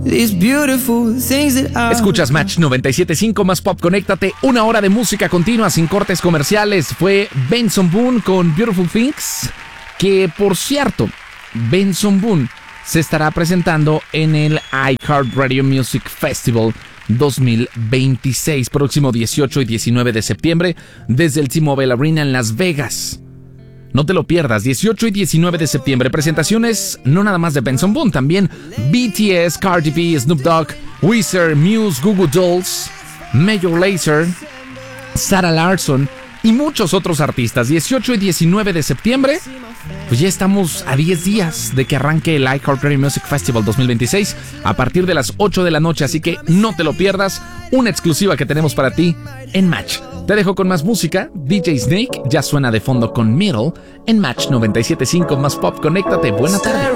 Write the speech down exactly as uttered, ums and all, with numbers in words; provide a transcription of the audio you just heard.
these beautiful things that I... Escuchas Match noventa y siete punto cinco más Pop. Conéctate, una hora de música continua sin cortes comerciales. Fue Benson Boone con Beautiful Things, que por cierto, Benson Boone se estará presentando en el iHeartRadio Music Festival dos mil veintiséis, próximo dieciocho y diecinueve de septiembre, desde el T-Mobile Arena en Las Vegas. No te lo pierdas, dieciocho y diecinueve de septiembre, presentaciones no nada más de Benson Boone, también B T S, Cardi B, Snoop Dogg, Weezer, Muse, Goo Goo Dolls, Major Lazer, Sarah Larsson y muchos otros artistas. dieciocho y diecinueve de septiembre, pues ya estamos a diez días de que arranque el iHeartRadio Music Festival dos mil veintiséis a partir de las ocho de la noche, así que no te lo pierdas, una exclusiva que tenemos para ti en Match. Te dejo con más música. D J Snake ya suena de fondo con Middle en Match noventa y siete punto cinco más Pop. Conéctate, buena tarde.